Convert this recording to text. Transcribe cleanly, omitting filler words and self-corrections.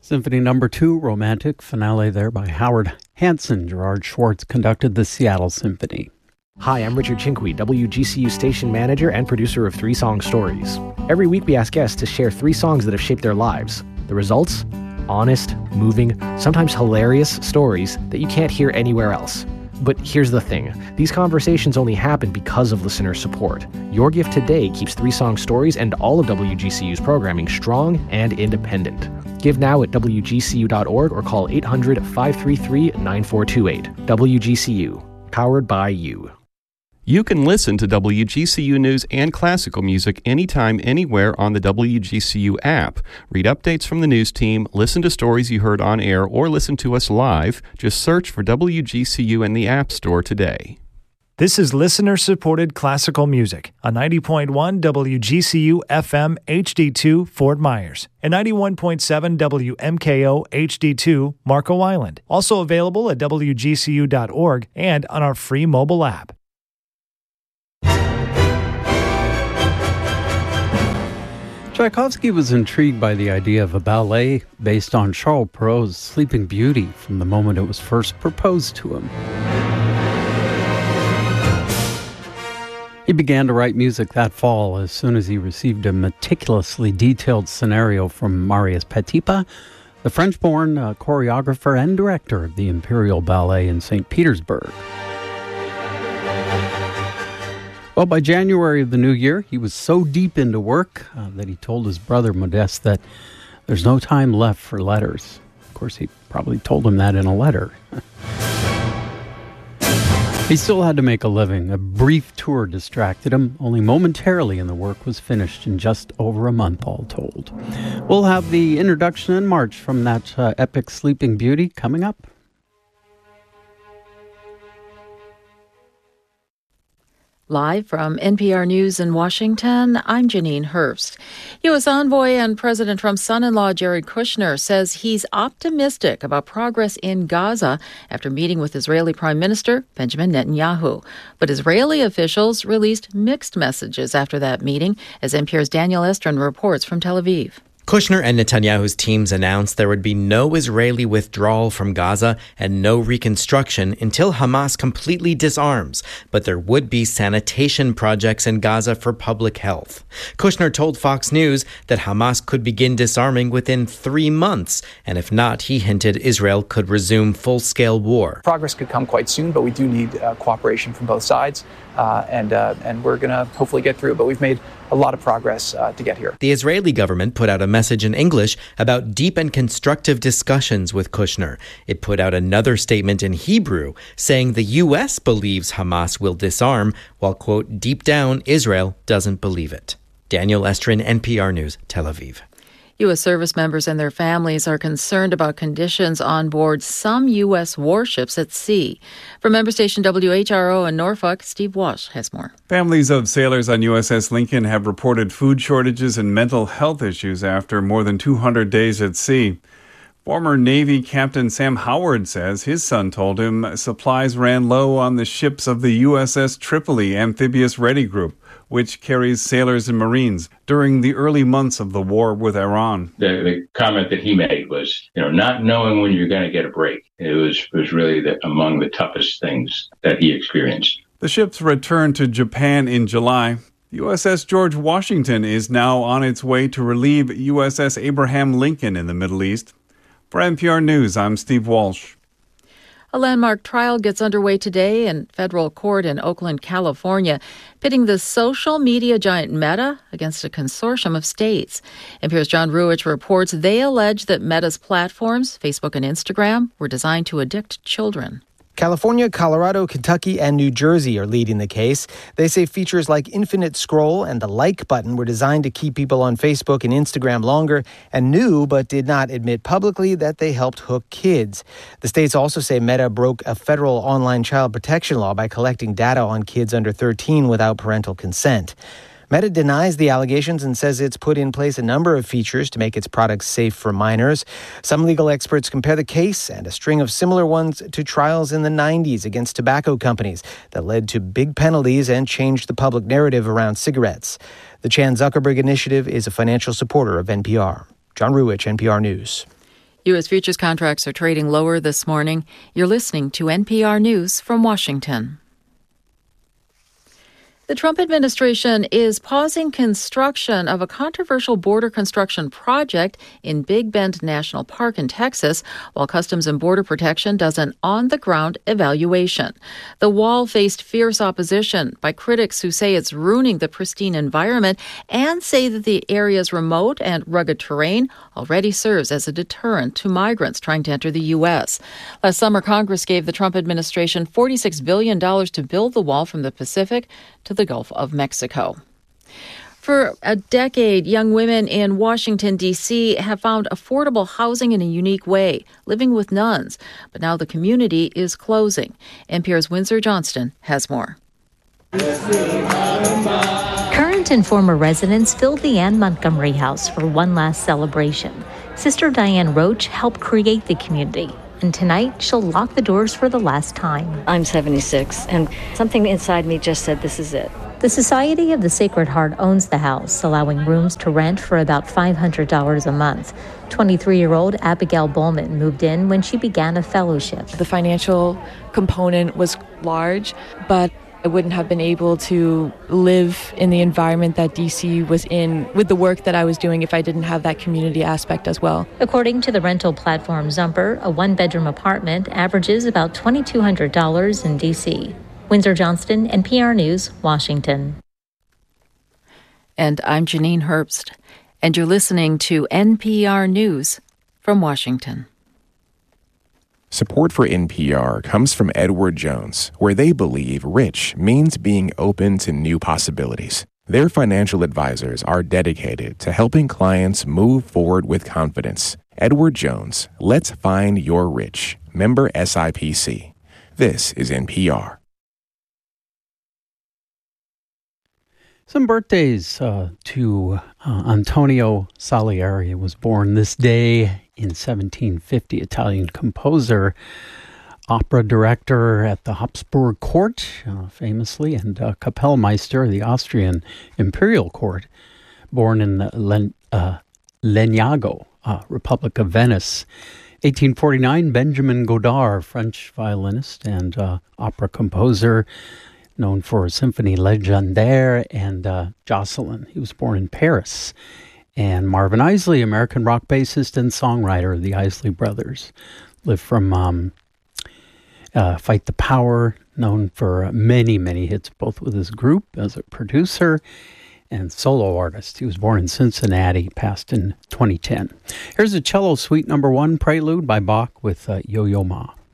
Symphony Number 2, Romantic, finale there by Howard Hanson. Gerard Schwartz conducted the Seattle Symphony. Hi, I'm Richard Chinqui, WGCU station manager and producer of 3 Song Stories. Every week we ask guests to share 3 songs that have shaped their lives. The results? Honest, moving, sometimes hilarious stories that you can't hear anywhere else. But here's the thing. These conversations only happen because of listener support. Your gift today keeps 3 Song Stories and all of WGCU's programming strong and independent. Give now at WGCU.org or call 800-533-9428. WGCU. Powered by you. You can listen to WGCU News and classical music anytime, anywhere on the WGCU app. Read updates from the news team, listen to stories you heard on air, or listen to us live. Just search for WGCU in the App Store today. This is listener-supported classical music on 90.1 WGCU FM HD2 Fort Myers and 91.7 WMKO HD2 Marco Island. Also available at WGCU.org and on our free mobile app. Tchaikovsky was intrigued by the idea of a ballet based on Charles Perrault's Sleeping Beauty from the moment it was first proposed to him. He began to write music that fall as soon as he received a meticulously detailed scenario from Marius Petipa, the French-born choreographer and director of the Imperial Ballet in St. Petersburg. Well, by January of the new year, he was so deep into work that he told his brother Modeste that there's no time left for letters. Of course, he probably told him that in a letter. He still had to make a living. A brief tour distracted him, only momentarily, and the work was finished in just over a month, all told. We'll have the introduction and march from that epic Sleeping Beauty coming up. Live from NPR News in Washington, I'm Janine Herbst. U.S. envoy and President Trump's son-in-law Jared Kushner says he's optimistic about progress in Gaza after meeting with Israeli Prime Minister Benjamin Netanyahu. But Israeli officials released mixed messages after that meeting, as NPR's Daniel Estrin reports from Tel Aviv. Kushner and Netanyahu's teams announced there would be no Israeli withdrawal from Gaza and no reconstruction until Hamas completely disarms, but there would be sanitation projects in Gaza for public health. Kushner told Fox News that Hamas could begin disarming within 3 months, and if not, he hinted Israel could resume full-scale war. Progress could come quite soon, but we do need cooperation from both sides, and we're going to hopefully get through it, but we've made a lot of progress to get here. The Israeli government put out a message in English about deep and constructive discussions with Kushner. It put out another statement in Hebrew saying the U.S. believes Hamas will disarm, while, quote, deep down, Israel doesn't believe it. Daniel Estrin, NPR News, Tel Aviv. U.S. service members and their families are concerned about conditions on board some U.S. warships at sea. From member station WHRO in Norfolk, Steve Walsh has more. Families of sailors on USS Lincoln have reported food shortages and mental health issues after more than 200 days at sea. Former Navy Captain Sam Howard says his son told him supplies ran low on the ships of the USS Tripoli Amphibious Ready Group, which carries sailors and Marines during the early months of the war with Iran. The comment that he made was, not knowing when you're going to get a break. It was really among the toughest things that he experienced. The ships returned to Japan in July. The USS George Washington is now on its way to relieve USS Abraham Lincoln in the Middle East. For NPR News, I'm Steve Walsh. A landmark trial gets underway today in federal court in Oakland, California, pitting the social media giant Meta against a consortium of states. NPR's John Ruwitch reports they allege that Meta's platforms, Facebook and Instagram, were designed to addict children. California, Colorado, Kentucky, and New Jersey are leading the case. They say features like infinite scroll and the like button were designed to keep people on Facebook and Instagram longer and knew but did not admit publicly that they helped hook kids. The states also say Meta broke a federal online child protection law by collecting data on kids under 13 without parental consent. Meta denies the allegations and says it's put in place a number of features to make its products safe for minors. Some legal experts compare the case and a string of similar ones to trials in the 90s against tobacco companies that led to big penalties and changed the public narrative around cigarettes. The Chan Zuckerberg Initiative is a financial supporter of NPR. John Ruwitch, NPR News. U.S. futures contracts are trading lower this morning. You're listening to NPR News from Washington. The Trump administration is pausing construction of a controversial border construction project in Big Bend National Park in Texas, while Customs and Border Protection does an on-the-ground evaluation. The wall faced fierce opposition by critics who say it's ruining the pristine environment and say that the area's remote and rugged terrain already serves as a deterrent to migrants trying to enter the U.S. Last summer, Congress gave the Trump administration $46 billion to build the wall from the Pacific to the Gulf of Mexico. For a decade, young women in Washington, D.C. have found affordable housing in a unique way, living with nuns. But now the community is closing. NPR's Windsor Johnston has more. Current and former residents filled the Anne Montgomery House for one last celebration. Sister Diane Roach helped create the community. And tonight, she'll lock the doors for the last time. I'm 76, and something inside me just said, this is it. The Society of the Sacred Heart owns the house, allowing rooms to rent for about $500 a month. 23-year-old Abigail Bowman moved in when she began a fellowship. The financial component was large, but I wouldn't have been able to live in the environment that DC was in with the work that I was doing if I didn't have that community aspect as well. According to the rental platform Zumper, a one-bedroom apartment averages about $2,200 in DC. Windsor Johnston, NPR News, Washington. And I'm Janine Herbst, and you're listening to NPR News from Washington. Support for NPR comes from Edward Jones, where they believe rich means being open to new possibilities. Their financial advisors are dedicated to helping clients move forward with confidence. Edward Jones, let's find your rich. Member SIPC. This is NPR. Some birthdays to Antonio Salieri. He was born this day in 1750, Italian composer, opera director at the Habsburg court, famously, and Kapellmeister, the Austrian imperial court, born in Legnago, Republic of Venice. 1849, Benjamin Godard, French violinist and opera composer, known for Symphonie Légendaire and Jocelyn. He was born in Paris. And Marvin Isley, American rock bassist and songwriter of the Isley Brothers, lived from Fight the Power, known for many, many hits, both with his group as a producer and solo artist. He was born in Cincinnati, passed in 2010. Here's a cello suite number 1 prelude by Bach with Yo-Yo Ma.